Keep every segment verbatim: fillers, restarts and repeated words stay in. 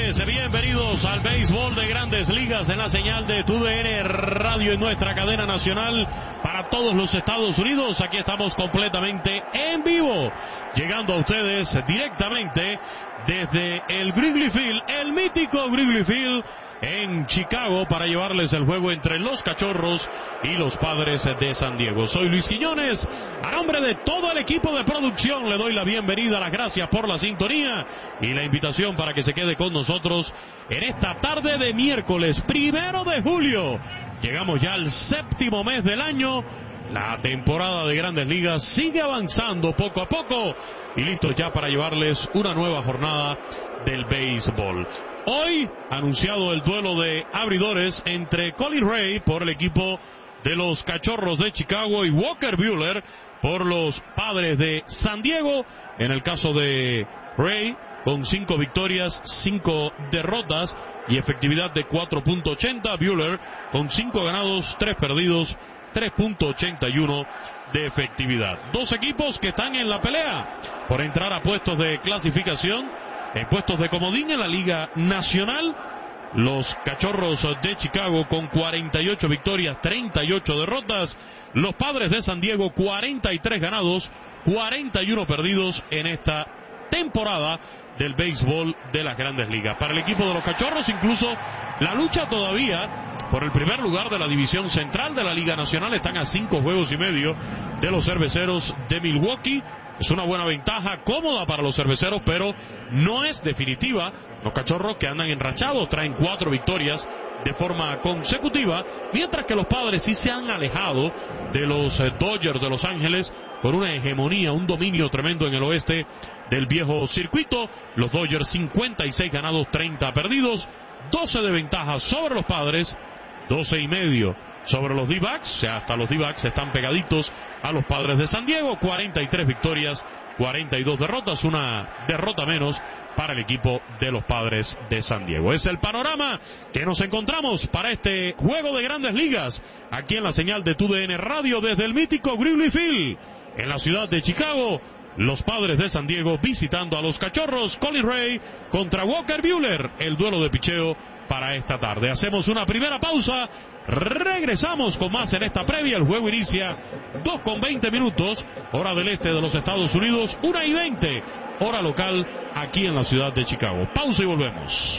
señores, bienvenidos al béisbol de Grandes Ligas en la señal de T D N Radio en nuestra cadena nacional para todos los Estados Unidos. Aquí estamos completamente en vivo, llegando a ustedes directamente desde el Wrigley Field, el mítico Wrigley Field en Chicago, para llevarles el juego entre los Cachorros y los Padres de San Diego. Soy Luis Quiñones, a nombre de todo el equipo de producción le doy la bienvenida, las gracias por la sintonía y la invitación para que se quede con nosotros en esta tarde de miércoles primero de julio. Llegamos ya al séptimo mes del año. La temporada de Grandes Ligas sigue avanzando poco a poco y listos ya para llevarles una nueva jornada del béisbol. Hoy, anunciado el duelo de abridores entre Colin Rea por el equipo de los Cachorros de Chicago y Walker Buehler por los Padres de San Diego. En el caso de Rea, con cinco victorias, cinco derrotas y efectividad de cuatro punto ochenta. Buehler con cinco ganados, tres perdidos, tres punto ochenta y uno de efectividad. Dos equipos que están en la pelea por entrar a puestos de clasificación, en puestos de comodín en la Liga Nacional. Los Cachorros de Chicago con cuarenta y ocho victorias, treinta y ocho derrotas. Los Padres de San Diego, cuarenta y tres ganados, cuarenta y uno perdidos en esta temporada del béisbol de las Grandes Ligas. Para el equipo de los Cachorros, incluso la lucha todavía por el primer lugar de la división central de la Liga Nacional. Están a cinco juegos y medio de los Cerveceros de Milwaukee. Es una buena ventaja, cómoda para los Cerveceros, pero no es definitiva. Los Cachorros, que andan enrachados, traen cuatro victorias de forma consecutiva, mientras que los Padres sí se han alejado de los Dodgers de Los Ángeles por una hegemonía, un dominio tremendo en el oeste del viejo circuito. Los Dodgers cincuenta y seis ganados, treinta perdidos, doce de ventaja sobre los Padres, doce y medio sobre los D-backs. O sea, hasta los D-backs están pegaditos a los Padres de San Diego. Cuarenta y tres victorias, cuarenta y dos derrotas, una derrota menos para el equipo de los Padres de San Diego. Es el panorama que nos encontramos para este juego de Grandes Ligas aquí en la señal de T D N Radio desde el mítico Wrigley Field en la ciudad de Chicago. Los Padres de San Diego visitando a los Cachorros. Colin Rea contra Walker Buehler, el duelo de picheo para esta tarde. Hacemos una primera pausa, regresamos con más en esta previa. El juego inicia dos con veinte minutos, hora del este de los Estados Unidos, una y veinte, hora local aquí en la ciudad de Chicago. Pausa y volvemos.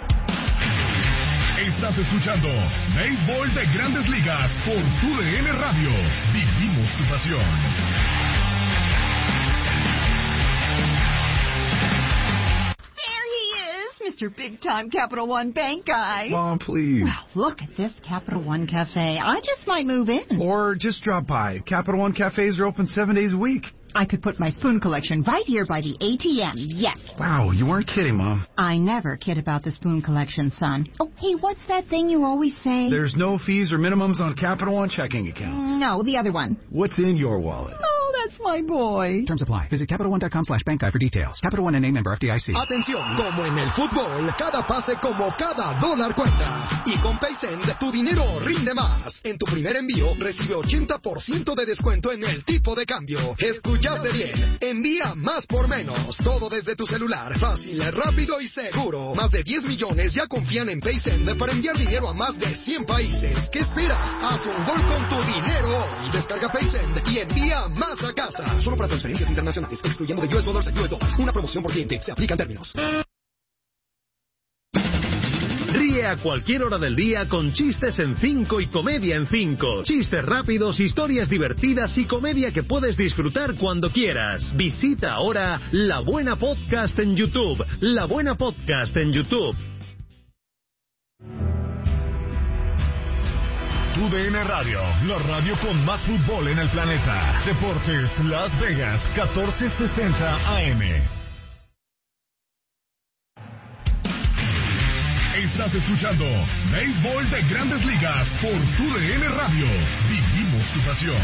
Estás escuchando Béisbol de Grandes Ligas por T D N Radio. Vivimos tu pasión. Mister Big Time Capital One Bank guy. Mom, please. Well, look at this Capital One Cafe. I just might move in. Or just drop by. Capital One Cafes are open seven days a week. I could put my spoon collection right here by the A T M, yes. Wow, you weren't kidding, Mom. I never kid about the spoon collection, son. Oh, hey, what's that thing you always say? There's no fees or minimums on Capital One checking accounts. No, the other one. What's in your wallet? Oh, that's my boy. Terms apply. Visit Capital One dot com slash bank guide for details. Capital One N A member F D I C. Atención, como en el fútbol, cada pase como cada dólar cuenta. Y con PaySend, tu dinero rinde más. En tu primer envío, recibe ochenta por ciento de descuento en el tipo de cambio. ¿Escuchaste bien? Envía más por menos. Todo desde tu celular. Fácil, rápido y seguro. Más de diez millones ya confían en PaySend para enviar dinero a más de cien países. ¿Qué esperas? Haz un gol con tu dinero hoy. Descarga PaySend y envía más a casa. Solo para transferencias internacionales, excluyendo de U S Dollars a U S Dollars. Una promoción por cliente. Se aplican términos. Ríe a cualquier hora del día con chistes en cinco y comedia en cinco. Chistes rápidos, historias divertidas y comedia que puedes disfrutar cuando quieras. Visita ahora La Buena Podcast en YouTube. La Buena Podcast en YouTube. T D N Radio, la radio con más fútbol en el planeta. Deportes Las Vegas, catorce sesenta A M. Estás escuchando Béisbol de Grandes Ligas por T D N Radio. Vivimos tu pasión.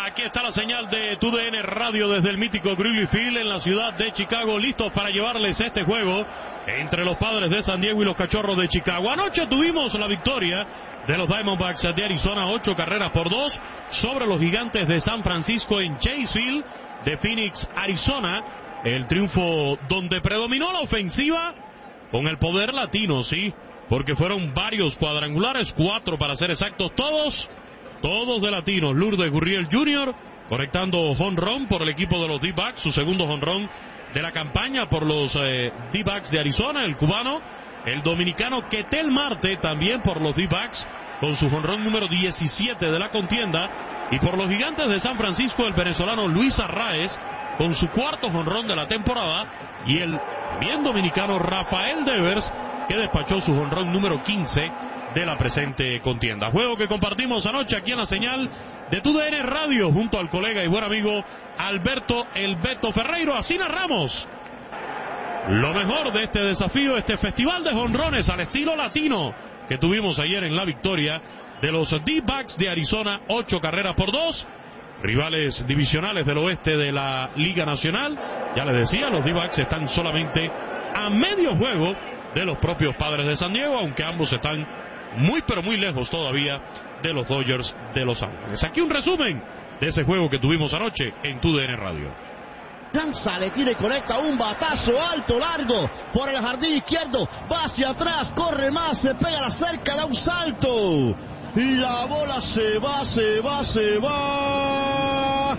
Aquí está la señal de T D N Radio desde el mítico Wrigley Field en la ciudad de Chicago, listos para llevarles este juego entre los Padres de San Diego y los Cachorros de Chicago. Anoche tuvimos la victoria de los Diamondbacks de Arizona, ocho carreras por dos, sobre los Gigantes de San Francisco en Chase Field de Phoenix, Arizona. El triunfo donde predominó la ofensiva con el poder latino, sí, porque fueron varios cuadrangulares, cuatro para ser exactos, todos, todos de latinos. Lourdes Gurriel junior conectando jonrón por el equipo de los D-backs, su segundo jonrón de la campaña por los eh, D-backs de Arizona, el cubano, el dominicano Ketel Marte también por los D-backs con su jonrón número diecisiete de la contienda, y por los Gigantes de San Francisco el venezolano Luis Arraez con su cuarto jonrón de la temporada, y el bien dominicano Rafael Devers, que despachó su jonrón número quince de la presente contienda. Juego que compartimos anoche aquí en la señal de T D N Radio junto al colega y buen amigo Alberto El Beto Ferreiro. Así narramos lo mejor de este desafío, este festival de jonrones al estilo latino que tuvimos ayer en la victoria de los D-backs de Arizona, ocho carreras por dos. Rivales divisionales del oeste de la Liga Nacional. Ya les decía, los D-backs están solamente a medio juego de los propios Padres de San Diego, aunque ambos están muy pero muy lejos todavía de los Dodgers de Los Ángeles. Aquí un resumen de ese juego que tuvimos anoche en T D N Radio. Lanza, le tira y conecta un batazo alto, largo, por el jardín izquierdo, va hacia atrás, corre más, se pega a la cerca, da un salto. Y la bola se va, se va, se va.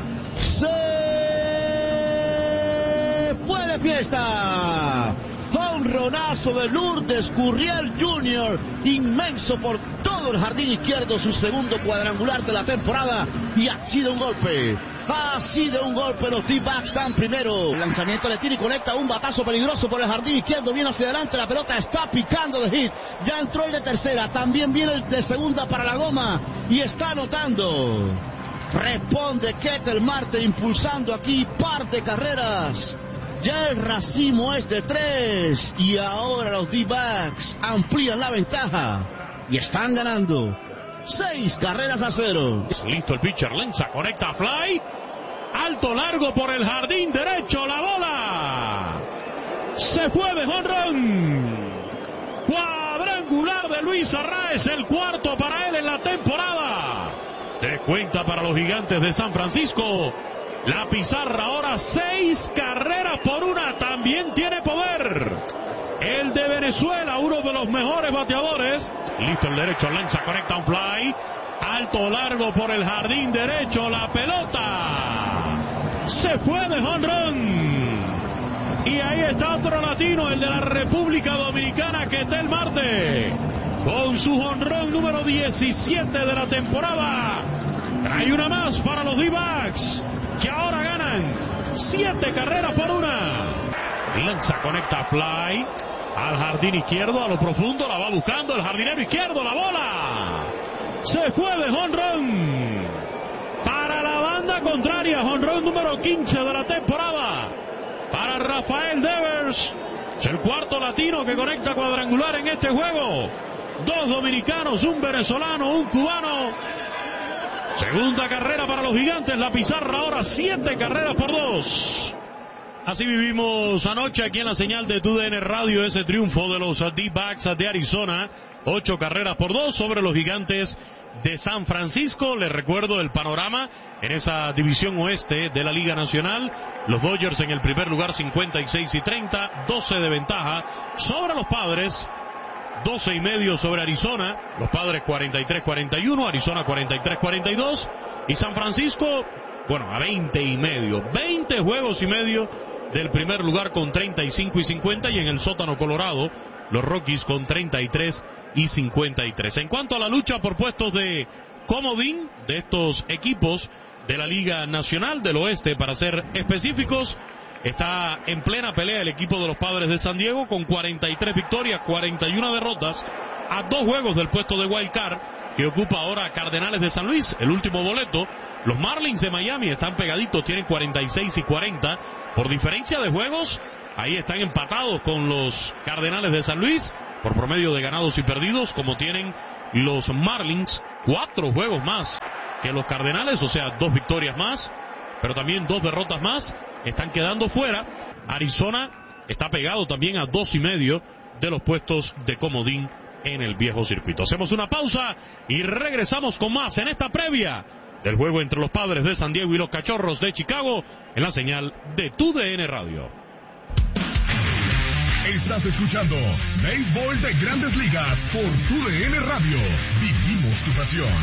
Se fue de fiesta. Jonronazo de Lourdes Gurriel junior, inmenso por todo el jardín izquierdo, su segundo cuadrangular de la temporada, y ha sido un golpe. Ha sido un golpe, los D-backs están primero. El lanzamiento le tira y conecta un batazo peligroso por el jardín izquierdo, viene hacia adelante, la pelota está picando de hit. Ya entró el de tercera, también viene el de segunda para la goma y está anotando. Responde Ketel Marte impulsando aquí par de carreras. Ya el racimo es de tres y ahora los D-backs amplían la ventaja y están ganando seis carreras a cero. Listo el pitcher, lanza, conecta, fly, alto, largo por el jardín derecho, la bola se fue de jonrón. Cuadrangular de Luis Arraez, el cuarto para él en la temporada. De cuenta para los Gigantes de San Francisco. La pizarra ahora seis carreras por una, también tiene poder el de Venezuela, uno de los mejores bateadores. Listo el derecho, lanza, conecta un fly, alto, largo por el jardín derecho, la pelota se fue de jonrón. Y ahí está otro latino, el de la República Dominicana, Ketel Marte, con su jonrón número diecisiete de la temporada. Trae una más para los D-backs, que ahora ganan siete carreras por una. Lanza, conecta, fly al jardín izquierdo, a lo profundo, la va buscando el jardinero izquierdo, la bola se fue de jonrón para la banda contraria. Jonrón número quince de la temporada para Rafael Devers. Es el cuarto latino que conecta cuadrangular en este juego. Dos dominicanos, un venezolano, un cubano. Segunda carrera para los Gigantes, la pizarra ahora siete carreras por dos. Así vivimos anoche aquí en la señal de T D N Radio ese triunfo de los D-backs de Arizona, ocho carreras por dos sobre los Gigantes de San Francisco. Les recuerdo el panorama en esa división oeste de la Liga Nacional. Los Dodgers en el primer lugar, cincuenta y seis y treinta, doce de ventaja sobre los Padres, doce y medio sobre Arizona, los Padres cuarenta y tres cuarenta y uno, Arizona cuarenta y tres cuarenta y dos, y San Francisco, bueno, a veinte y medio, veinte juegos y medio del primer lugar con treinta y cinco y cincuenta, y en el sótano Colorado, los Rockies con treinta y tres y cincuenta y tres. En cuanto a la lucha por puestos de comodín de estos equipos de la Liga Nacional del Oeste, para ser específicos, está en plena pelea el equipo de los Padres de San Diego con cuarenta y tres victorias, cuarenta y una derrotas, a dos juegos del puesto de wild card que ocupa ahora Cardenales de San Luis, el último boleto. Los Marlins de Miami están pegaditos, tienen cuarenta y seis y cuarenta. Por diferencia de juegos, ahí están empatados con los Cardenales de San Luis por promedio de ganados y perdidos, como tienen los Marlins, cuatro juegos más que los Cardenales, o sea, dos victorias más, pero también dos derrotas más, están quedando fuera. Arizona está pegado también a dos y medio de los puestos de comodín en el viejo circuito. Hacemos una pausa y regresamos con más en esta previa del juego entre los Padres de San Diego y los Cachorros de Chicago en la señal de Tu D N Radio. Estás escuchando Béisbol de Grandes Ligas por Tu D N Radio. Vivimos tu pasión.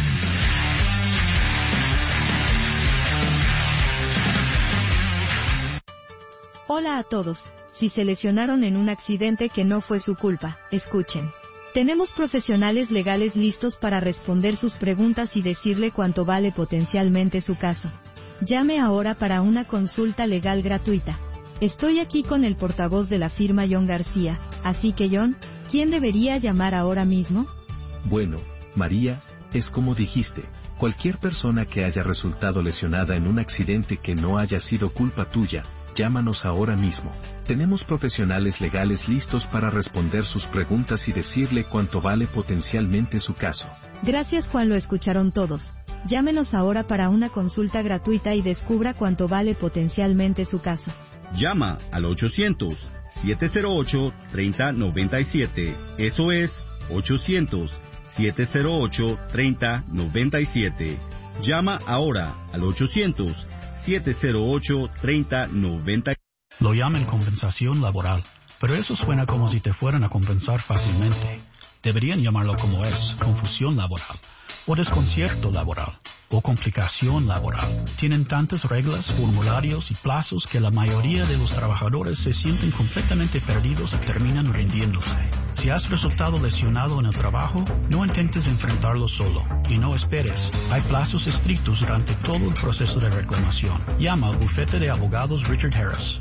Hola a todos. Si se lesionaron en un accidente que no fue su culpa, escuchen. Tenemos profesionales legales listos para responder sus preguntas y decirle cuánto vale potencialmente su caso. Llame ahora para una consulta legal gratuita. Estoy aquí con el portavoz de la firma John García, así que John, ¿quién debería llamar ahora mismo? Bueno, María, es como dijiste, cualquier persona que haya resultado lesionada en un accidente que no haya sido culpa tuya, llámanos ahora mismo. Tenemos profesionales legales listos para responder sus preguntas y decirle cuánto vale potencialmente su caso. Gracias Juan, lo escucharon todos. Llámenos ahora para una consulta gratuita y descubra cuánto vale potencialmente su caso. Llama al ochocientos, siete cero ocho, tres cero nueve siete. Eso es ochocientos, siete cero ocho, tres cero nueve siete. Llama ahora al ochocientos, siete cero ocho, tres cero nueve siete. Lo llaman compensación laboral, pero eso suena como si te fueran a compensar fácilmente. Deberían llamarlo como es, confusión laboral, o desconcierto laboral, o complicación laboral. Tienen tantas reglas, formularios y plazos que la mayoría de los trabajadores se sienten completamente perdidos y terminan rindiéndose. Si has resultado lesionado en el trabajo, no intentes enfrentarlo solo, y no esperes. Hay plazos estrictos durante todo el proceso de reclamación. Llama al bufete de abogados Richard Harris.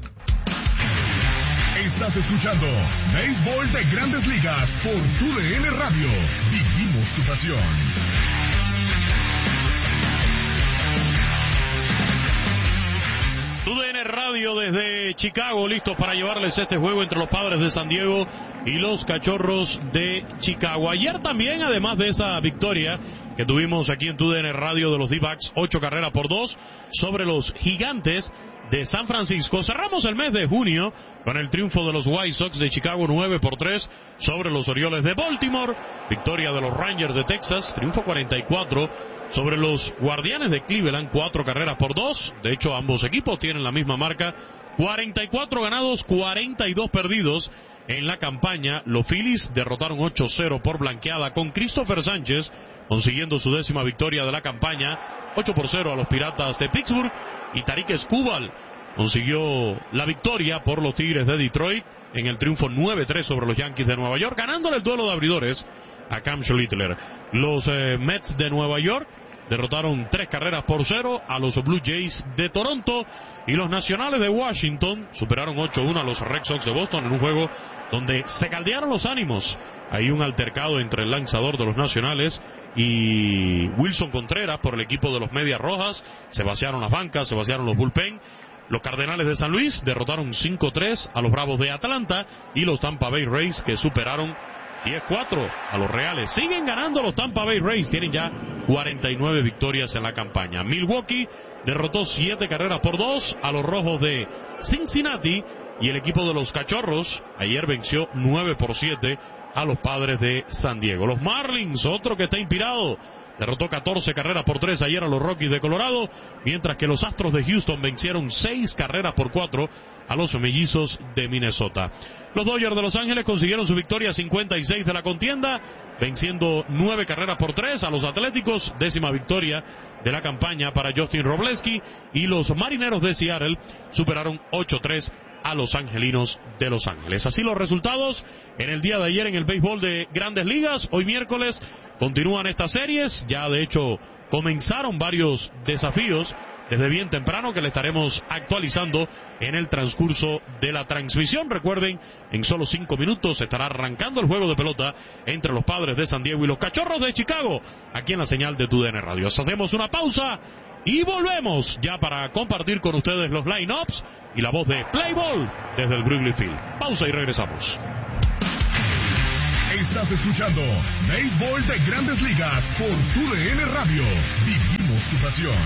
Estás escuchando Béisbol de Grandes Ligas por Tu D N Radio. Vivimos tu pasión. Tu D N Radio desde Chicago, listos para llevarles este juego entre los Padres de San Diego y los Cachorros de Chicago. Ayer también, además de esa victoria que tuvimos aquí en Tu D N Radio de los D-backs, ocho carreras por dos sobre los Gigantes de San Francisco. Cerramos el mes de junio con el triunfo de los White Sox de Chicago nueve por tres sobre los Orioles de Baltimore. Victoria de los Rangers de Texas, triunfo cuarenta y cuatro sobre los Guardianes de Cleveland, cuatro carreras por dos. De hecho, ambos equipos tienen la misma marca, cuarenta y cuatro ganados, cuarenta y dos perdidos en la campaña. Los Phillies derrotaron ocho cero por blanqueada con Christopher Sánchez consiguiendo su décima victoria de la campaña, ocho por cero a los Piratas de Pittsburgh, y Tarik Skubal consiguió la victoria por los Tigres de Detroit en el triunfo nueve tres sobre los Yankees de Nueva York, ganándole el duelo de abridores a Cam Schlittler. Los eh, Mets de Nueva York derrotaron tres carreras por cero a los Blue Jays de Toronto, y los Nacionales de Washington superaron ocho uno a los Red Sox de Boston en un juego donde se caldearon los ánimos. Hay un altercado entre el lanzador de los Nacionales y Wilson Contreras por el equipo de los Medias Rojas. Se vaciaron las bancas, se vaciaron los bullpen. Los Cardenales de San Luis derrotaron cinco tres a los Bravos de Atlanta, y los Tampa Bay Rays, que superaron diez cuatro a los Reales. Siguen ganando los Tampa Bay Rays, tienen ya cuarenta y nueve victorias en la campaña. Milwaukee derrotó siete carreras por dos a los Rojos de Cincinnati, y el equipo de los Cachorros ayer venció nueve por siete a los Padres de San Diego. Los Marlins, otro que está inspirado, derrotó catorce carreras por tres ayer a los Rockies de Colorado, mientras que los Astros de Houston vencieron seis carreras por cuatro a los Mellizos de Minnesota. Los Dodgers de Los Ángeles consiguieron su victoria cincuenta y seis de la contienda, venciendo nueve carreras por tres a los Atléticos, décima victoria de la campaña para Justin Robleski, y los Marineros de Seattle superaron ocho tres a los Angelinos de Los Ángeles. Así los resultados en el día de ayer en el béisbol de Grandes Ligas. Hoy miércoles continúan estas series, ya de hecho comenzaron varios desafíos desde bien temprano que le estaremos actualizando en el transcurso de la transmisión. Recuerden, en solo cinco minutos estará arrancando el juego de pelota entre los Padres de San Diego y los Cachorros de Chicago, aquí en la señal de Tu D N Radio. Hacemos una pausa y volvemos ya para compartir con ustedes los line-ups y la voz de Play Ball desde el Wrigley Field. Pausa y regresamos. Estás escuchando Béisbol de Grandes Ligas por Tu D N Radio. Vivimos Vivimos tu pasión.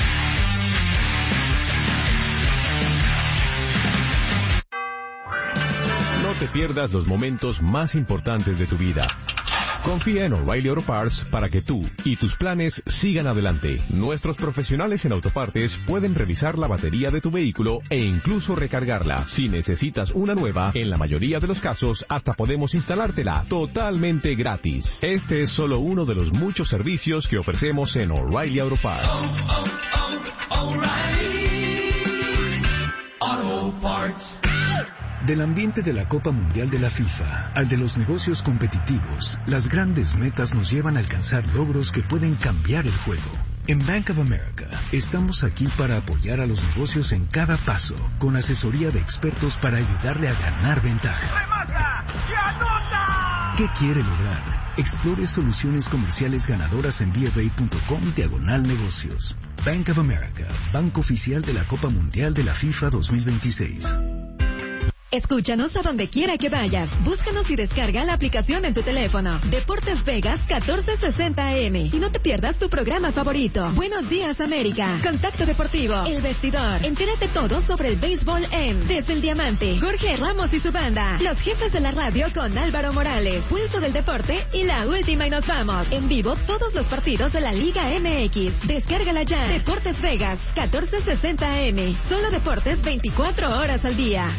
No te pierdas los momentos más importantes de tu vida. Confía en O'Reilly Auto Parts para que tú y tus planes sigan adelante. Nuestros profesionales en autopartes pueden revisar la batería de tu vehículo e incluso recargarla. Si necesitas una nueva, en la mayoría de los casos hasta podemos instalártela totalmente gratis. Este es solo uno de los muchos servicios que ofrecemos en O'Reilly Auto Parts. Oh, oh, oh, O'Reilly Auto Parts. Del ambiente de la Copa Mundial de la FIFA al de los negocios competitivos, las grandes metas nos llevan a alcanzar logros que pueden cambiar el juego. En Bank of America estamos aquí para apoyar a los negocios en cada paso, con asesoría de expertos para ayudarle a ganar ventaja. ¡Remata! ¡Y anota! ¿Qué quiere lograr? Explore soluciones comerciales ganadoras en b f a punto com diagonal negocios. Bank of America, banco oficial de la Copa Mundial de la FIFA dos mil veintiséis. Escúchanos a donde quiera que vayas. Búscanos y descarga la aplicación en tu teléfono. Deportes Vegas catorce sesenta A M. Y no te pierdas tu programa favorito. Buenos días, América. Contacto Deportivo. El Vestidor. Entérate todo sobre el béisbol en Desde el Diamante. Jorge Ramos y su banda. Los jefes de la radio con Álvaro Morales. Pulso del Deporte y la última y nos vamos. En vivo todos los partidos de la Liga M X. Descárgala ya. Deportes Vegas catorce sesenta A M. Solo deportes veinticuatro horas al día.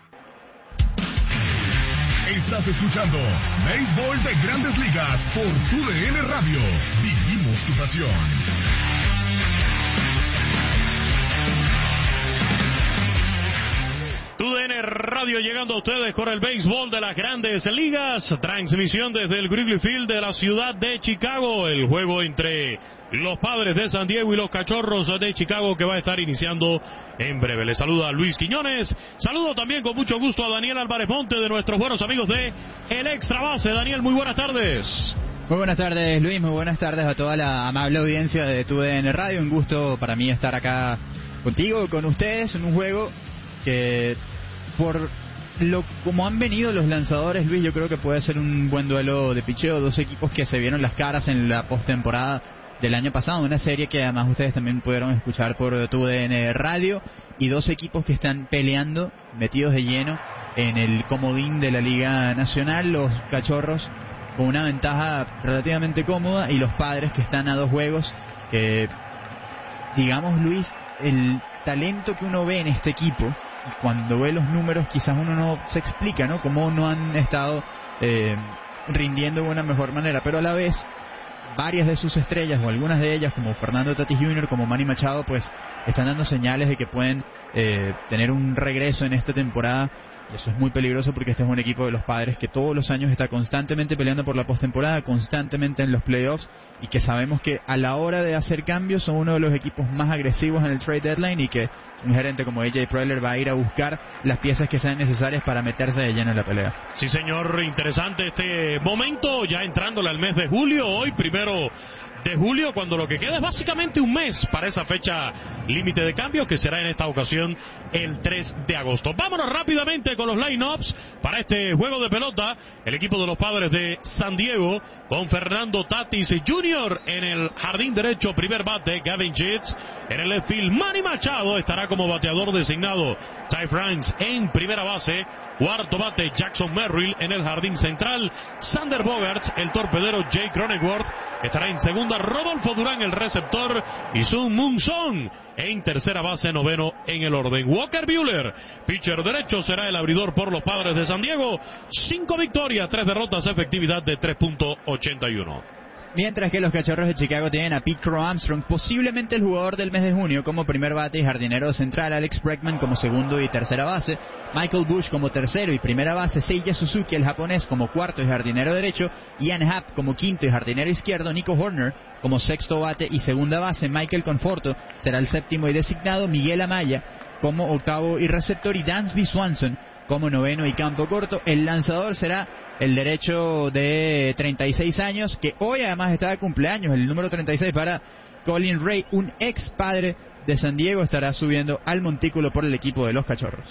Estás escuchando Béisbol de Grandes Ligas por Tu D N Radio. Vivimos tu pasión. Tu D N Radio llegando a ustedes con el béisbol de las Grandes Ligas. Transmisión desde el Wrigley Field de la ciudad de Chicago. El juego entre los Padres de San Diego y los Cachorros de Chicago que va a estar iniciando en breve. Le saluda Luis Quiñones. Saludo también con mucho gusto a Daniel Álvarez Monte de nuestros buenos amigos de El Extra Base. Daniel, muy buenas tardes. Muy buenas tardes, Luis. Muy buenas tardes a toda la amable audiencia de Tu D N Radio. Un gusto para mí estar acá contigo, con ustedes, en un juego que por lo como han venido los lanzadores, Luis, yo creo que puede ser un buen duelo de picheo. Dos equipos que se vieron las caras en la postemporada del año pasado, una serie que además ustedes también pudieron escuchar por Tu D N Radio, y dos equipos que están peleando, metidos de lleno en el comodín de la Liga Nacional. Los Cachorros con una ventaja relativamente cómoda y los Padres que están a dos juegos. Eh, digamos, Luis, el talento que uno ve en este equipo, y cuando ve los números quizás uno no se explica, ¿no?, cómo no han estado eh, rindiendo de una mejor manera, pero a la vez varias de sus estrellas, o algunas de ellas, como Fernando Tatis junior, como Manny Machado, pues están dando señales de que pueden eh, tener un regreso en esta temporada. Y eso es muy peligroso porque este es un equipo de los Padres que todos los años está constantemente peleando por la postemporada, constantemente en los playoffs, y que sabemos que a la hora de hacer cambios son uno de los equipos más agresivos en el trade deadline, y que un gerente como A J Preller va a ir a buscar las piezas que sean necesarias para meterse de lleno en la pelea. Sí, señor, interesante este momento, ya entrándole al mes de julio, hoy primero de julio, cuando lo que queda es básicamente un mes para esa fecha límite de cambio, que será en esta ocasión el tres de agosto. Vámonos rápidamente con los line-ups para este juego de pelota. El equipo de los Padres de San Diego con Fernando Tatis junior en el jardín derecho, primer bate Gavin Sheets. En el left field, Manny Machado estará como bateador designado. Ty France en primera base. Cuarto bate Jackson Merrill. En el jardín central, Sander Bogaerts, el torpedero Jay Cronenworth estará en segunda. Rodolfo Durán, el receptor, y Sun Moon Song en tercera base, noveno en el orden. Walker Buehler, pitcher derecho, será el abridor por los Padres de San Diego. Cinco victorias, tres derrotas, efectividad de tres punto ochenta y uno. Mientras que los Cachorros de Chicago tienen a Pete Crow Armstrong, posiblemente el jugador del mes de junio, como primer bate y jardinero central, Alex Bregman como segundo y tercera base, Michael Busch como tercero y primera base, Seiya Suzuki, el japonés, como cuarto y jardinero derecho, Ian Happ como quinto y jardinero izquierdo, Nico Horner como sexto bate y segunda base, Michael Conforto será el séptimo y designado, Miguel Amaya como octavo y receptor, y Dansby Swanson como noveno y campo corto. El lanzador será el derecho de treinta y seis años, que hoy además está de cumpleaños, el número treinta y seis para Colin Ray, un ex padre de San Diego, estará subiendo al montículo por el equipo de los Cachorros.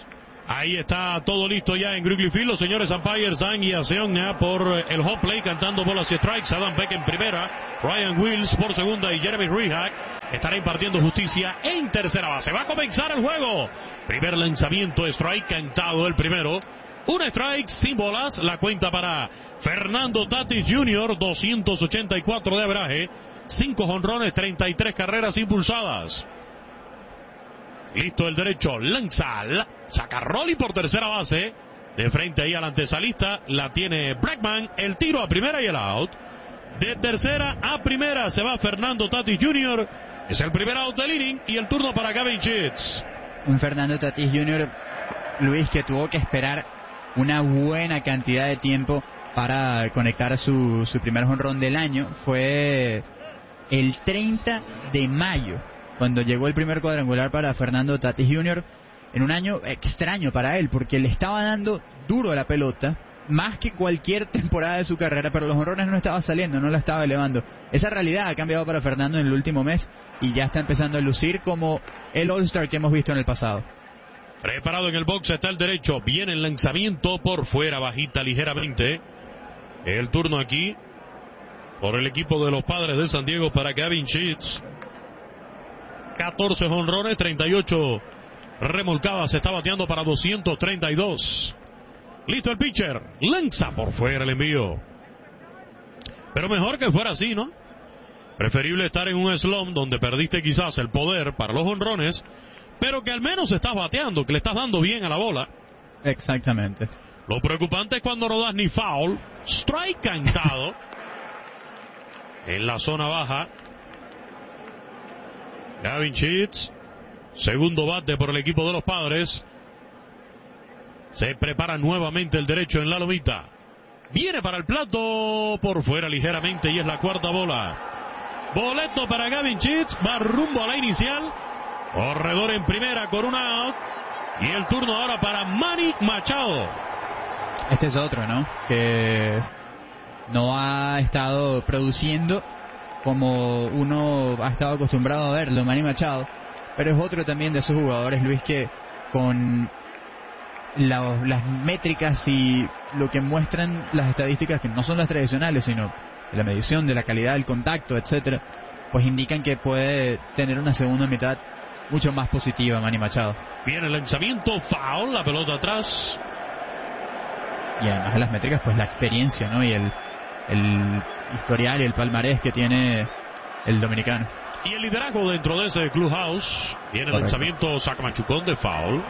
Ahí está todo listo ya en Wrigley Field. Los señores umpires dan guiación por el home play, cantando bolas y strikes. Adam Beck en primera, Ryan Wills por segunda y Jeremy Rehak estará impartiendo justicia en tercera base. Va a comenzar el juego. Primer lanzamiento, strike, cantado el primero. Un strike sin bolas. La cuenta para Fernando Tatis junior doscientos ochenta y cuatro de averaje. cinco jonrones, treinta y tres carreras impulsadas. Listo el derecho, lanza, saca Rolly por tercera base. De frente ahí al antesalista, la tiene Bregman. El tiro a primera y el out. De tercera a primera se va Fernando Tatis junior Es el primer out del inning y el turno para Gavin Sheets. Un Fernando Tatis junior, Luis, que tuvo que esperar una buena cantidad de tiempo para conectar su, su primer jonrón del año. Fue el treinta de mayo cuando llegó el primer cuadrangular para Fernando Tatis junior en un año extraño para él, porque le estaba dando duro a la pelota, más que cualquier temporada de su carrera, pero los jonrones no estaba saliendo, no la estaba elevando. Esa realidad ha cambiado para Fernando en el último mes y ya está empezando a lucir como el All-Star que hemos visto en el pasado. Preparado en el box está el derecho, viene el lanzamiento por fuera, bajita ligeramente. El turno aquí por el equipo de los Padres de San Diego para Gavin Sheets. catorce jonrones, treinta y ocho remolcadas, se está bateando para doscientos treinta y dos. Listo el pitcher, lanza por fuera el envío. Pero mejor que fuera así, ¿no? Preferible estar en un slump donde perdiste quizás el poder para los jonrones, pero que al menos estás bateando, que le estás dando bien a la bola. Exactamente. Lo preocupante es cuando no das ni foul. Strike cantado en la zona baja. Gavin Sheets, segundo bate por el equipo de los Padres. Se prepara nuevamente el derecho en la lomita. Viene para el plato por fuera ligeramente y es la cuarta bola. Boleto para Gavin Sheets, va rumbo a la inicial. Corredor en primera con un out. Y el turno ahora para Manny Machado. Este es otro, ¿no? Que no ha estado produciendo como uno ha estado acostumbrado a verlo, Manny Machado. Pero es otro también de esos jugadores, Luis, que con la, las métricas y lo que muestran las estadísticas, que no son las tradicionales, sino la medición de la calidad del contacto, etcétera, pues indican que puede tener una segunda mitad mucho más positiva Manny Machado. Viene el lanzamiento, foul, la pelota atrás. Y además de las métricas, pues la experiencia, ¿no? Y el, el historial y el palmarés que tiene el dominicano. Y el liderazgo dentro de ese clubhouse. Viene el Correcto. lanzamiento, saca machucón de foul.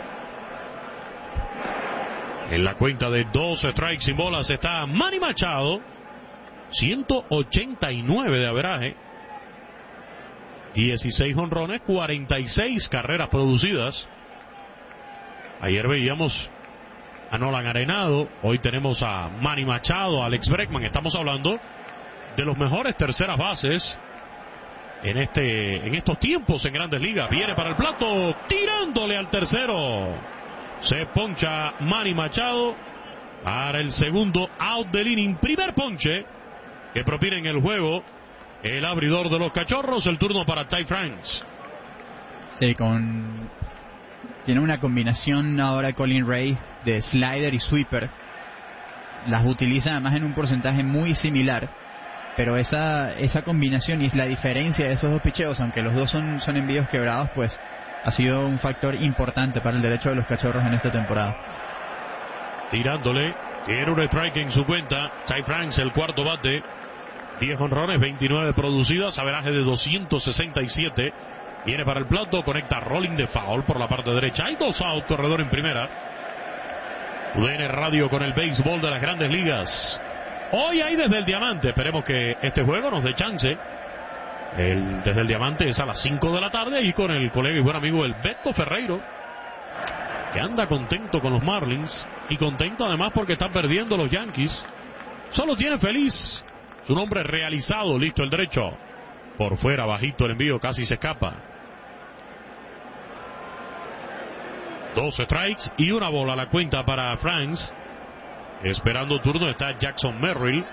En la cuenta de dos strikes sin bolas está Manny Machado. ciento ochenta y nueve de averaje. dieciséis jonrones, cuarenta y seis carreras producidas. Ayer veíamos a Nolan Arenado, hoy tenemos a Manny Machado, a Alex Bregman. Estamos hablando de los mejores terceras bases en este en estos tiempos en Grandes Ligas. Viene para el plato, tirándole al tercero. Se poncha Manny Machado para el segundo out del inning. Primer ponche que propina en el juego el abridor de los Cachorros. El turno para Ty France. Sí, con tiene una combinación ahora Colin Ray de slider y sweeper. Las utiliza además en un porcentaje muy similar, pero esa esa combinación y es la diferencia de esos dos picheos, aunque los dos son, son envíos quebrados, pues ha sido un factor importante para el derecho de los Cachorros en esta temporada. Tirándole, tiene un strike en su cuenta. Ty France, el cuarto bate. diez jonrones, veintinueve producidas, averaje de doscientos sesenta y siete. Viene para el plato, conecta rolling de foul por la parte derecha. Hay dos out, corredor en primera. U D N Radio con el béisbol de las Grandes Ligas. Hoy hay desde el Diamante. Esperemos que este juego nos dé chance. El desde el Diamante es a las cinco de la tarde y con el colega y buen amigo el Beto Ferreiro, que anda contento con los Marlins y contento además porque están perdiendo los Yankees. Solo tiene feliz su nombre realizado. Listo el derecho. Por fuera, bajito el envío, casi se escapa. Dos strikes y una bola. La cuenta para France. Esperando turno está Jackson Merrill.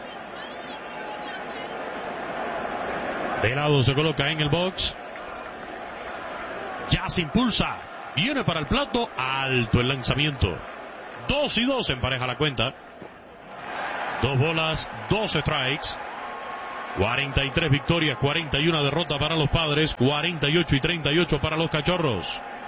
De lado se coloca en el box. Ya se impulsa. Viene para el plato, alto el lanzamiento. Dos y dos empareja la cuenta. Dos bolas, dos strikes. cuarenta y tres victorias, cuarenta y una derrotas para los Padres. cuarenta y ocho y treinta y ocho para los Cachorros.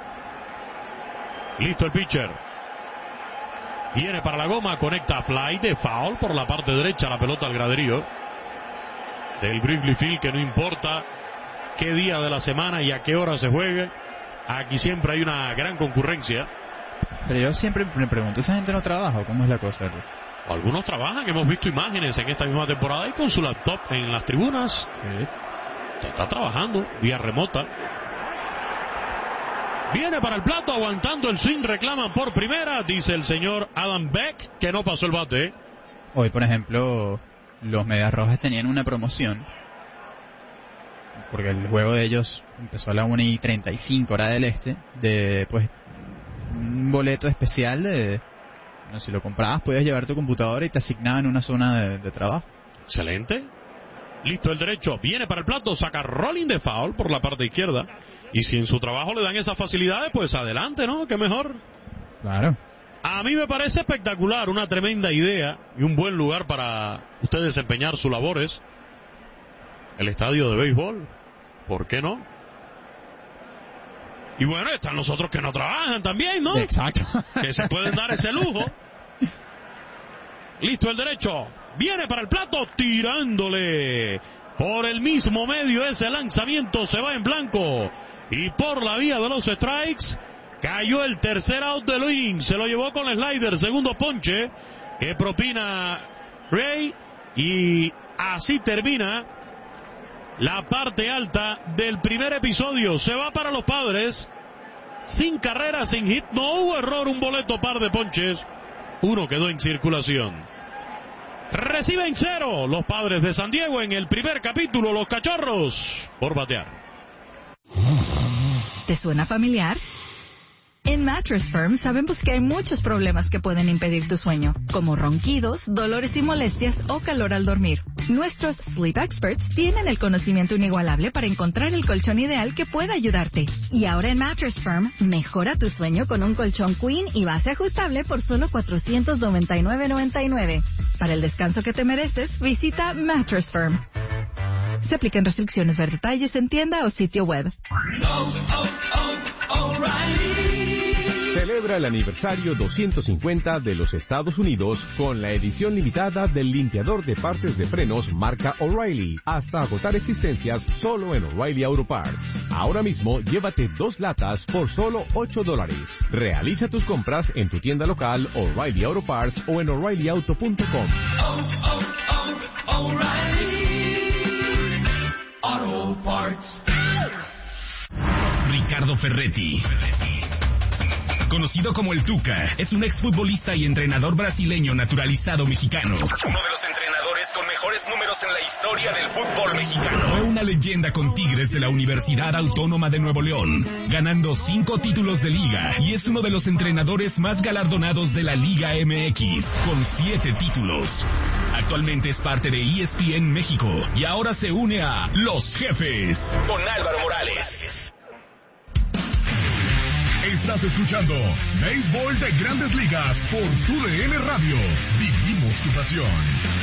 Listo el pitcher. Viene para la goma, conecta fly de foul por la parte derecha, la pelota al graderío del Wrigley Field, que no importa qué día de la semana y a qué hora se juegue, aquí siempre hay una gran concurrencia. Pero yo siempre me pregunto, ¿esa gente no trabaja o cómo es la cosa? Algunos trabajan, hemos visto imágenes en esta misma temporada y con su laptop en las tribunas. Sí. Está trabajando vía remota. Viene para el plato, aguantando el swing, reclaman por primera, dice el señor Adam Beck, que no pasó el bate. Hoy, por ejemplo, los Medias Rojas tenían una promoción, porque el juego de ellos empezó a la una y treinta y cinco hora del este, de pues un boleto especial de, no, si lo comprabas podías llevar tu computadora y te asignaban una zona de, de trabajo. Excelente. Listo el derecho, viene para el plato, saca rolling de foul por la parte izquierda. Y si en su trabajo le dan esas facilidades, pues adelante, ¿no? Qué mejor. Claro. A mí me parece espectacular, una tremenda idea y un buen lugar para usted desempeñar sus labores. El estadio de béisbol, ¿por qué no? Y bueno, están los otros que no trabajan también, ¿no? Exacto. Que se pueden dar ese lujo. Listo el derecho, viene para el plato, tirándole por el mismo medio, ese lanzamiento se va en blanco. Y por la vía de los strikes, cayó el tercer out de Luis. Se lo llevó con el slider, segundo ponche que propina Ray. Y así termina la parte alta del primer episodio. Se va para los Padres. Sin carrera, sin hit, no hubo error, un boleto, par de ponches. Uno quedó en circulación. Reciben cero los Padres de San Diego en el primer capítulo, los Cachorros por batear. ¿Te suena familiar? En Mattress Firm sabemos que hay muchos problemas que pueden impedir tu sueño, como ronquidos, dolores y molestias o calor al dormir. Nuestros Sleep Experts tienen el conocimiento inigualable para encontrar el colchón ideal que pueda ayudarte. Y ahora en Mattress Firm, mejora tu sueño con un colchón Queen y base ajustable por solo cuatrocientos noventa y nueve noventa y nueve. Para el descanso que te mereces, visita Mattress Firm. Se aplican restricciones, ver detalles en tienda o sitio web. Oh, oh, oh, O'Reilly. Celebra el aniversario doscientos cincuenta de los Estados Unidos con la edición limitada del limpiador de partes de frenos marca O'Reilly, hasta agotar existencias solo en O'Reilly Auto Parts. Ahora mismo llévate dos latas por solo ocho dólares. Realiza tus compras en tu tienda local O'Reilly Auto Parts o en O'Reilly Auto punto com. Oh, oh, oh, O'Reilly Auto Parts. Ricardo Ferretti, conocido como el Tuca, es un exfutbolista y entrenador brasileño naturalizado mexicano. Uno de los entrenadores con mejores números en la historia del fútbol mexicano. Fue una leyenda con Tigres de la Universidad Autónoma de Nuevo León, ganando cinco títulos de liga, y es uno de los entrenadores más galardonados de la Liga M X, con siete títulos. Actualmente es parte de E S P N México y ahora se une a Los Jefes con Álvaro Morales. Estás escuchando Béisbol de Grandes Ligas por Tu D N Radio. Vivimos tu pasión.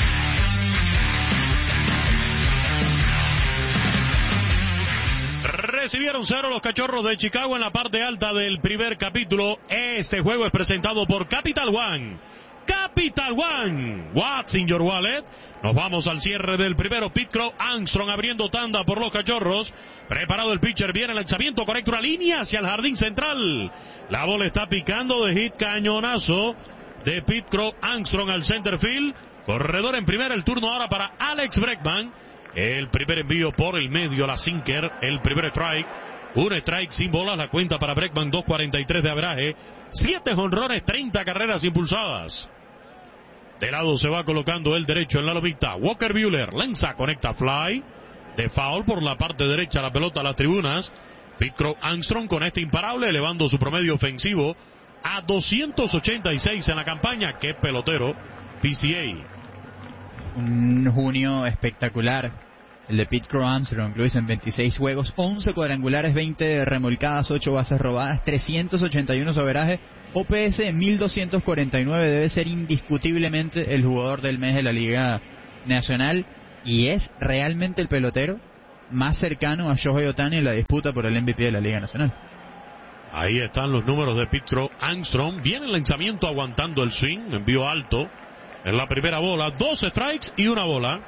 Recibieron cero los Cachorros de Chicago en la parte alta del primer capítulo. Este juego es presentado por Capital One. Capital One, what's in your wallet? Nos vamos al cierre del primero. Pete Crow Armstrong abriendo tanda por los Cachorros. Preparado el pitcher, viene el lanzamiento correcto, una línea hacia el jardín central. La bola está picando de hit, cañonazo de Pete Crow Armstrong al center field. Corredor en primera, el turno ahora para Alex Bregman. El primer envío por el medio, la sinker, el primer strike. Un strike sin bolas, la cuenta para Bregman, dos cuarenta y tres de averaje. siete jonrones, treinta carreras impulsadas. De lado se va colocando el derecho en la lomita. Walker Buehler lanza, conecta fly. De foul por la parte derecha, la pelota a las tribunas. Pete Crow Armstrong con este imparable, elevando su promedio ofensivo a doscientos ochenta y seis en la campaña. ¡Qué pelotero! P C A. Un junio espectacular el de Pete Crow Armstrong, Luis, en veintiséis juegos, once cuadrangulares, veinte remolcadas, ocho bases robadas, trescientos ochenta y uno su averaje, O P S mil doscientos cuarenta y nueve, debe ser indiscutiblemente el jugador del mes de la Liga Nacional y es realmente el pelotero más cercano a Shohei Ohtani en la disputa por el M V P de la Liga Nacional. Ahí están los números de Pete Crow Armstrong. Viene el lanzamiento aguantando el swing, envío alto en la primera bola, dos strikes y una bola.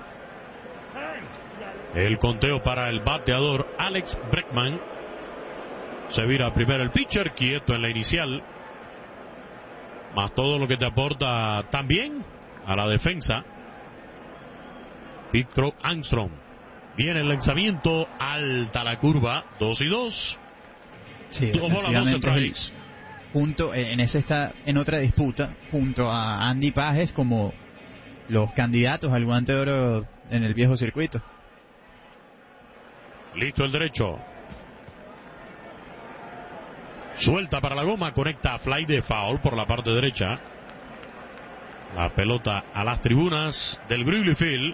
El conteo para el bateador Alex Bregman. Se vira primero el pitcher, quieto en la inicial. Más todo lo que te aporta también a la defensa. Pete Crow Armstrong. Viene el lanzamiento, alta la curva, dos y dos. Sí, dos bolas, dos strikes. Junto, en ese está en otra disputa, junto a Andy Pages como los candidatos al guante de oro en el viejo circuito. Listo el derecho. Suelta para la goma, conecta a fly de foul por la parte derecha. La pelota a las tribunas del Wrigley Field.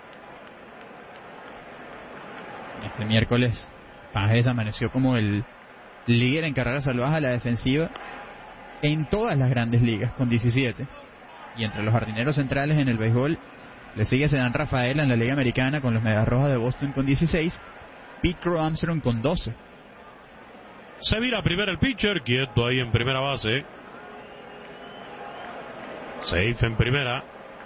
Este miércoles Pages amaneció como el líder en carreras salvadas a la defensiva en todas las grandes ligas con diecisiete. Y entre los jardineros centrales en el béisbol le sigue Sedan Rafaela en la Liga Americana con los Medias Rojas de Boston con dieciséis. Pete Crow Armstrong con doce. Se vira primero el pitcher, quieto ahí en primera base. Safe en primera.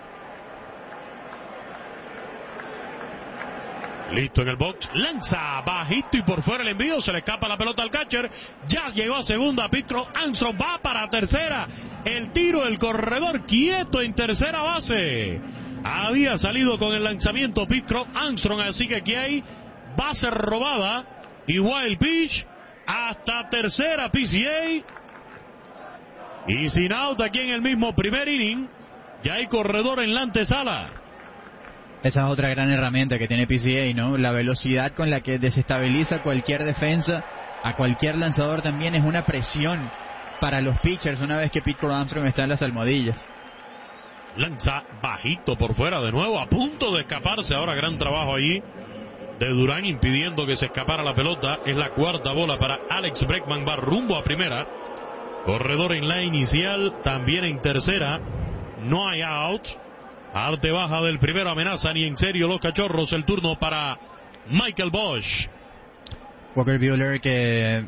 Listo en el box, lanza bajito y por fuera el envío, se le escapa la pelota al catcher, ya llegó a segunda, Pete Crow Armstrong va para tercera, el tiro, el corredor quieto en tercera base, había salido con el lanzamiento Pete Crow Armstrong, así que aquí hay base robada y wild pitch hasta tercera P C A y sin out aquí en el mismo primer inning, ya hay corredor en la antesala. Esa es otra gran herramienta que tiene P C A, ¿no? La velocidad con la que desestabiliza cualquier defensa, a cualquier lanzador también es una presión para los pitchers una vez que Pete Crow Armstrong está en las almohadillas. Lanza bajito por fuera de nuevo, a punto de escaparse, ahora gran trabajo allí de Durán impidiendo que se escapara la pelota. Es la cuarta bola para Alex Bregman, va rumbo a primera. Corredor en la inicial, también en tercera, no hay out. Arte baja del primero, amenaza ni en serio los Cachorros. El turno para Michael Bosch. Walker Buehler, que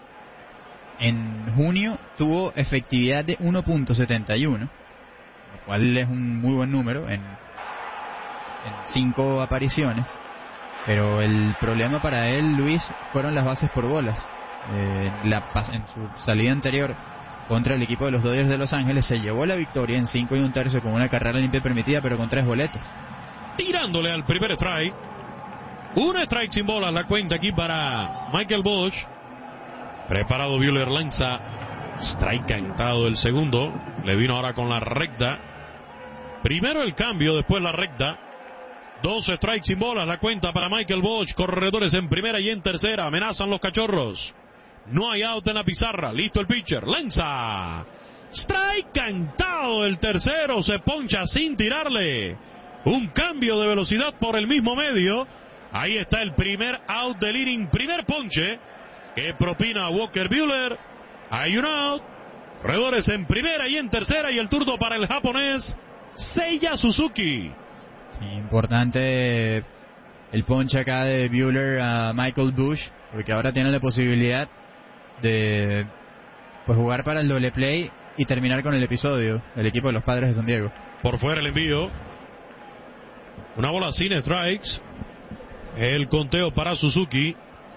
en junio tuvo efectividad de uno punto setenta y uno, lo cual es un muy buen número en, en cinco apariciones. Pero el problema para él, Luis, fueron las bases por bolas. Eh, la, en su salida anterior contra el equipo de los Dodgers de Los Ángeles se llevó la victoria en cinco y un tercio con una carrera limpia permitida, pero con tres boletos. Tirándole al primer strike. Un strike sin bolas, la cuenta aquí para Michael Bosch. Preparado Buehler, lanza. Strike cantado el segundo. Le vino ahora con la recta. Primero el cambio, después la recta. Dos strikes sin bolas, la cuenta para Michael Bosch. Corredores en primera y en tercera. Amenazan los Cachorros. No hay out en la pizarra. Listo el pitcher. Lanza. Strike cantado el tercero. Se poncha sin tirarle. Un cambio de velocidad por el mismo medio. Ahí está el primer out del inning. Primer ponche que propina Walker Buehler. Hay un out. Corredores en primera y en tercera. Y el turno para el japonés Seiya Suzuki. Sí, importante el ponche acá de Buehler a Michael Busch, porque ahora tiene la posibilidad de pues jugar para el doble play y terminar con el episodio del equipo de los Padres de San Diego. Por fuera el envío. Una bola sin strikes. El conteo para Suzuki.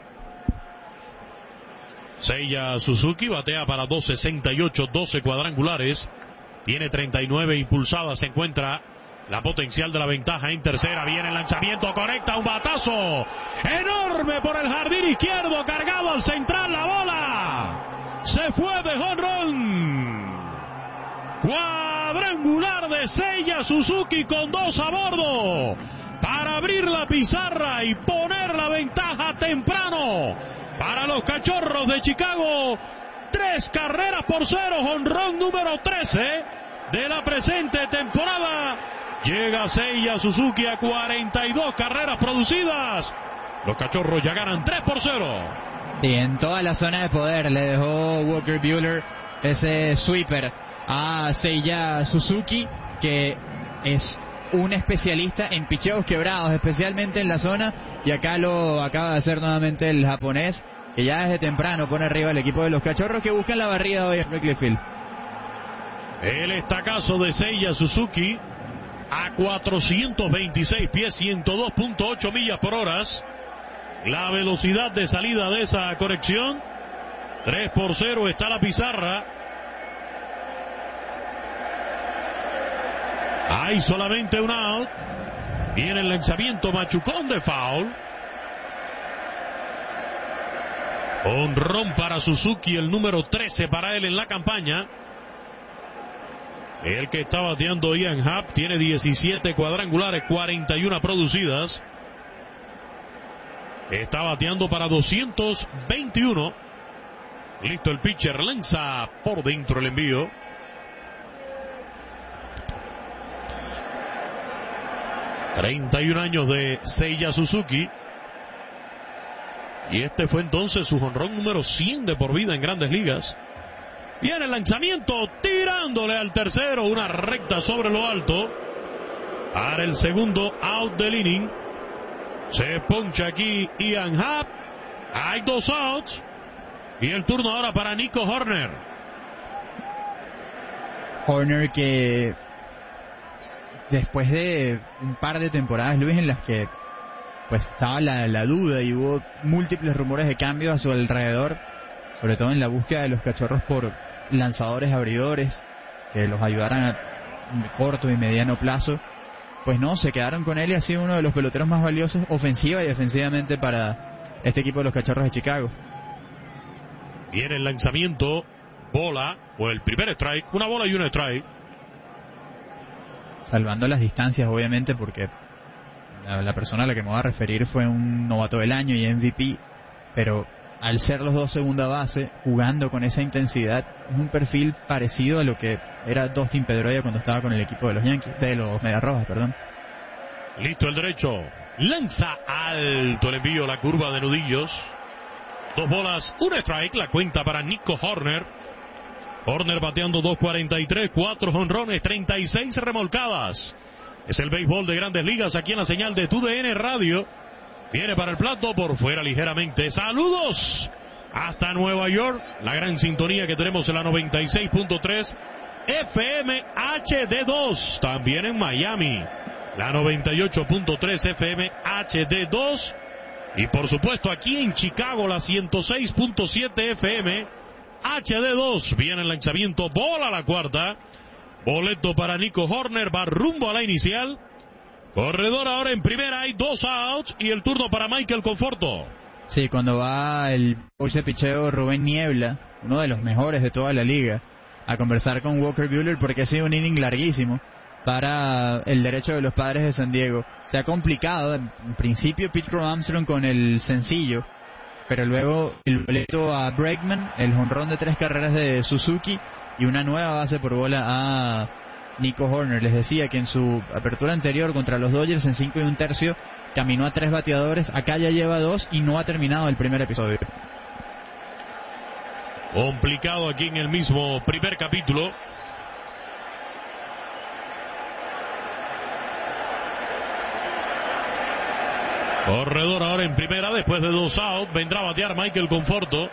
Seiya Suzuki batea para dos sesenta y ocho, doce cuadrangulares. Tiene treinta y nueve impulsadas. Se encuentra la potencial de la ventaja en tercera. Viene el lanzamiento, conecta un batazo enorme por el jardín izquierdo, cargado al central la bola. Se fue de jonrón. Cuadrangular de Seiya Suzuki con dos a bordo para abrir la pizarra y poner la ventaja temprano para los Cachorros de Chicago. Tres carreras por cero, jonrón número trece de la presente temporada Llega Seiya Suzuki a cuarenta y dos carreras producidas. Los Cachorros ya ganan tres por cero. Sí, en toda la zona de poder le dejó Walker Buehler ese sweeper a Seiya Suzuki, que es un especialista en picheos quebrados, especialmente en la zona, y acá lo acaba de hacer nuevamente el japonés, que ya desde temprano pone arriba el equipo de los Cachorros, que buscan la barrida hoy en Wrigley Field. El estacazo de Seiya Suzuki a cuatrocientos veintiséis pies, ciento dos punto ocho millas por hora. La velocidad de salida de esa conexión, tres por cero está la pizarra. Hay solamente un out. Viene el lanzamiento machucón de foul. Honrón para Suzuki, el número trece para él en la campaña. El que está bateando Ian Happ tiene diecisiete cuadrangulares, cuarenta y uno producidas. Está bateando para doscientos veintiuno. Listo el pitcher, lanza por dentro el envío. treinta y un años de Seiya Suzuki. Y este fue entonces su jonrón número cien de por vida en Grandes Ligas. Viene el lanzamiento, tirándole al tercero, una recta sobre lo alto. Para el segundo out del inning. Se poncha aquí Ian Happ. Hay dos outs. Y el turno ahora para Nico Hoerner. Hoerner que después de un par de temporadas, Luis, en las que pues estaba la, la duda y hubo múltiples rumores de cambio a su alrededor, sobre todo en la búsqueda de los Cachorros por lanzadores abridores que los ayudaran a corto y mediano plazo, pues no, se quedaron con él y ha sido uno de los peloteros más valiosos ofensiva y defensivamente para este equipo de los Cachorros de Chicago. Viene el lanzamiento, bola, o el primer strike, una bola y un strike. Salvando las distancias, obviamente, porque la, la persona a la que me voy a referir fue un novato del año y M V P, pero al ser los dos segunda base, jugando con esa intensidad, es un perfil parecido a lo que era Dustin Pedroia cuando estaba con el equipo de los Yankees, de los Medias Rojas, perdón. Listo el derecho, lanza alto el envío, la curva de nudillos. Dos bolas, un strike, la cuenta para Nico Hoerner. Hoerner bateando dos cuarenta y tres, cuatro jonrones, treinta y seis remolcadas. Es el béisbol de Grandes Ligas aquí en la señal de Tu D N Radio. Viene para el plato, por fuera ligeramente. Saludos hasta Nueva York. La gran sintonía que tenemos en la noventa y seis punto tres F M H D dos. También en Miami, la noventa y ocho punto tres F M H D dos. Y por supuesto aquí en Chicago, la ciento seis punto siete F M H D dos. Viene el lanzamiento, bola a la cuarta. Boleto para Nico Hoerner, va rumbo a la inicial. Corredor ahora en primera, hay dos outs y el turno para Michael Conforto. Sí, cuando va el coach de picheo Rubén Niebla, uno de los mejores de toda la liga, a conversar con Walker Buehler, porque ha sido un inning larguísimo para el derecho de los Padres de San Diego. Se ha complicado, en principio Pete Crow Armstrong con el sencillo, pero luego el boleto a Bregman, el jonrón de tres carreras de Suzuki y una nueva base por bola a Nico Hoerner. Les decía que en su apertura anterior contra los Dodgers en cinco y un tercio caminó a tres bateadores, acá ya lleva dos y no ha terminado el primer episodio. Complicado aquí en el mismo primer capítulo. Corredor ahora en primera, después de dos outs, vendrá a batear Michael Conforto.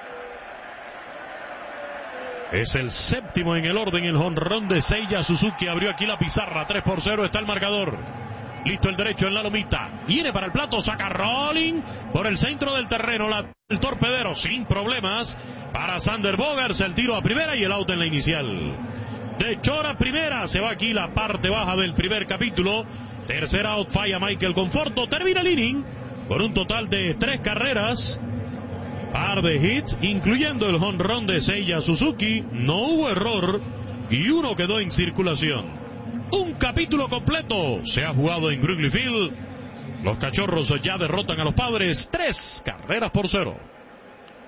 Es el séptimo en el orden, el jonrón de Seiya Suzuki. Abrió aquí la pizarra, tres por cero está el marcador. Listo el derecho en la lomita. Viene para el plato, saca rolling por el centro del terreno. La, el torpedero sin problemas para Sander Bogaerts. El tiro a primera y el out en la inicial. De Chora primera, se va aquí la parte baja del primer capítulo. Tercer out, falla Michael Conforto. Termina el inning con un total de tres carreras. Par de hits, incluyendo el jonrón de Seiya Suzuki. No hubo error y uno quedó en circulación. Un capítulo completo se ha jugado en Wrigley Field. Los Cachorros ya derrotan a los Padres tres carreras por cero.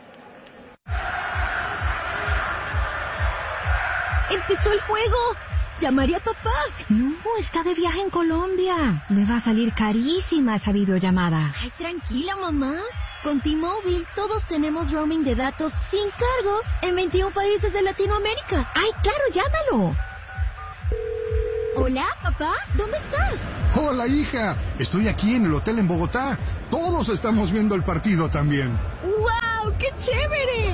¡Empezó el juego! Llamaría a papá. No, está de viaje en Colombia. Le va a salir carísima esa videollamada. Ay, tranquila, mamá. Con T-Mobile todos tenemos roaming de datos sin cargos en veintiún países de Latinoamérica. ¡Ay, claro, llámalo! Hola, papá, ¿dónde estás? Hola, hija. Estoy aquí en el hotel en Bogotá. Todos estamos viendo el partido también. ¡Wow! ¡Qué chévere!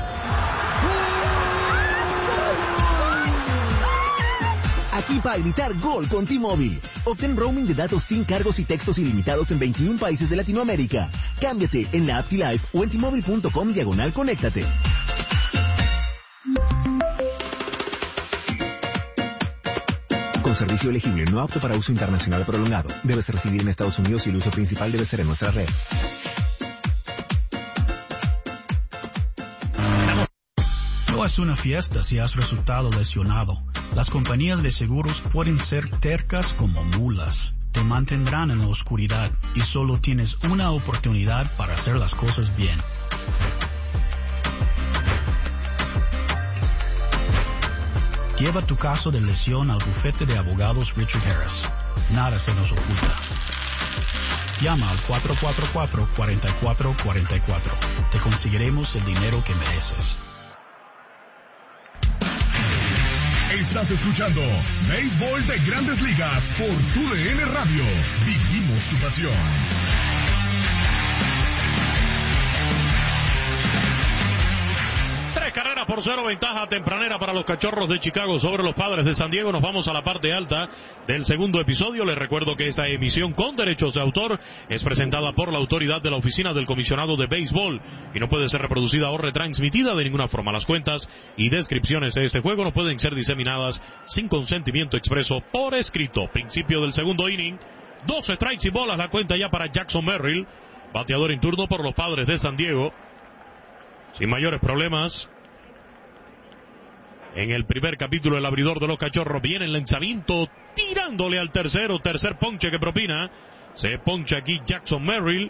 Aquí para gritar gol con T-Mobile. Obtén roaming de datos sin cargos y textos ilimitados en veintiún países de Latinoamérica. Cámbiate en la app T-Life o en T-Mobile punto com diagonal conéctate. Con servicio elegible, no apto para uso internacional prolongado. Debes residir en Estados Unidos y el uso principal debe ser en nuestra red. No es una fiesta si has resultado lesionado. Las compañías de seguros pueden ser tercas como mulas. Te mantendrán en la oscuridad y solo tienes una oportunidad para hacer las cosas bien. Lleva tu caso de lesión al bufete de abogados Richard Harris. Nada se nos oculta. Llama al cuatro cuatro cuatro, cuatro cuatro cuatro cuatro. Te conseguiremos el dinero que mereces. Estás escuchando Béisbol de Grandes Ligas por Tu D N Radio. Vivimos tu pasión. Tres carreras por cero, ventaja tempranera para los Cachorros de Chicago sobre los Padres de San Diego. Nos vamos a la parte alta del segundo episodio. Les recuerdo que esta emisión con derechos de autor es presentada por la autoridad de la Oficina del Comisionado de Béisbol y no puede ser reproducida o retransmitida de ninguna forma. Las cuentas y descripciones de este juego no pueden ser diseminadas sin consentimiento expreso por escrito. Principio del segundo inning. Dos strikes y bolas la cuenta ya para Jackson Merrill, bateador en turno por los Padres de San Diego. Sin mayores problemas. En el primer capítulo, el abridor de los Cachorros viene el lanzamiento, tirándole al tercero, tercer ponche que propina. Se poncha aquí Jackson Merrill.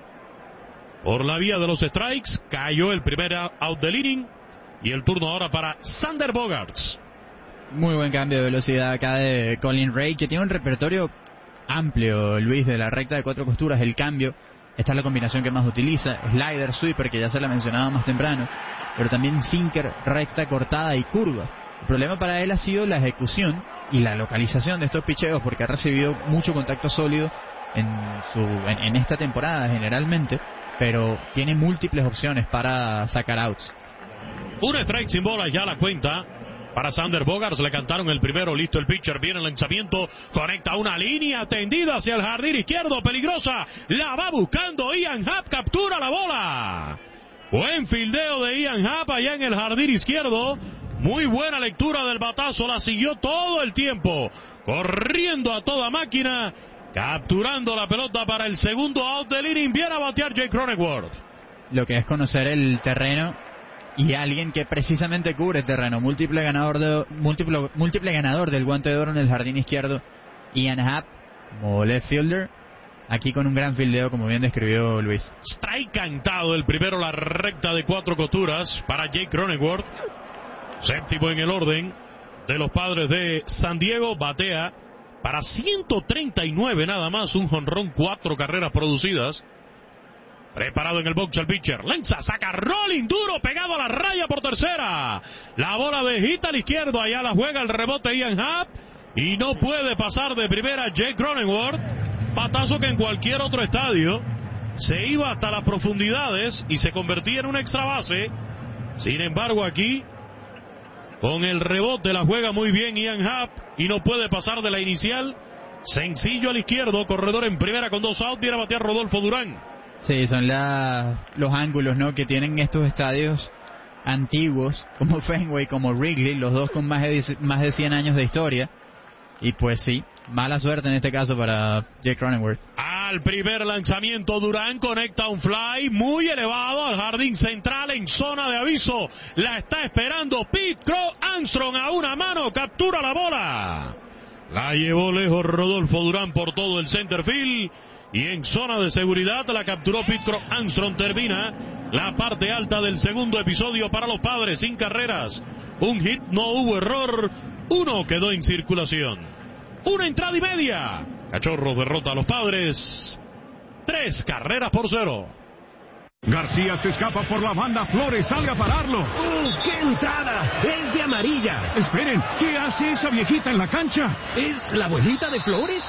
Por la vía de los strikes, cayó el primer out del inning. Y el turno ahora para Xander Bogaerts. Muy buen cambio de velocidad acá de Colin Rea, que tiene un repertorio amplio, Luis, de la recta de cuatro costuras. El cambio, esta es la combinación que más utiliza. Slider, sweeper, que ya se la mencionaba más temprano, pero también sinker, recta, cortada y curva. El problema para él ha sido la ejecución y la localización de estos picheos, porque ha recibido mucho contacto sólido en, su, en, en esta temporada generalmente, pero tiene múltiples opciones para sacar outs. Un strike sin bola ya la cuenta para Xander Bogaerts. Le cantaron el primero, listo el pitcher, viene el lanzamiento, conecta una línea tendida hacia el jardín izquierdo, peligrosa, la va buscando Ian Happ, captura la bola. Buen fildeo de Ian Happ allá en el jardín izquierdo. Muy buena lectura del batazo, la siguió todo el tiempo, corriendo a toda máquina, capturando la pelota para el segundo out del inning. Viene a batear Jake Cronenworth. Lo que es conocer el terreno y alguien que precisamente cubre el terreno. Múltiple ganador de múltiple, múltiple ganador del guante de oro en el jardín izquierdo, Ian Happ, como left fielder. Aquí con un gran fildeo, como bien describió Luis. Strike cantado el primero, la recta de cuatro costuras para Jake Cronenworth. Séptimo en el orden de los Padres de San Diego. Batea para ciento treinta y nueve nada más. Un jonrón, cuatro carreras producidas. Preparado en el box el pitcher. Lanza, saca rolling duro, pegado a la raya por tercera. La bola de hit al izquierdo. Allá la juega el rebote Ian Happ. Y no puede pasar de primera Jake Cronenworth. Patazo que en cualquier otro estadio se iba hasta las profundidades y se convertía en una extra base. Sin embargo, aquí con el rebote la juega muy bien Ian Happ y no puede pasar de la inicial. Sencillo al izquierdo, corredor en primera con dos outs. Viene a batear Rodolfo Durán. Sí, son la, los ángulos, ¿no?, que tienen estos estadios antiguos como Fenway, como Wrigley, los dos con más de, más de cien años de historia. Y pues sí, mala suerte en este caso para Jake Cronenworth. Al primer lanzamiento, Durán conecta un fly muy elevado al jardín central en zona de aviso. La está esperando Pete Crow Armstrong a una mano, captura la bola. La llevó lejos Rodolfo Durán por todo el center field. Y en zona de seguridad la capturó Pete Crow Armstrong. Termina la parte alta del segundo episodio para los Padres, sin carreras. Un hit, no hubo error. Uno quedó en circulación. Una entrada y media. Cachorros derrota a los Padres. Tres carreras por cero. García se escapa por la banda. Flores sale a pararlo. ¡Uf, qué entrada! ¡Es de amarilla! Esperen, ¿qué hace esa viejita en la cancha? ¿Es la abuelita de Flores?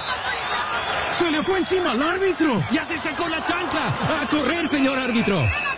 ¡Se le fue encima al árbitro! ¡Ya se sacó la chancla! ¡A correr, señor árbitro!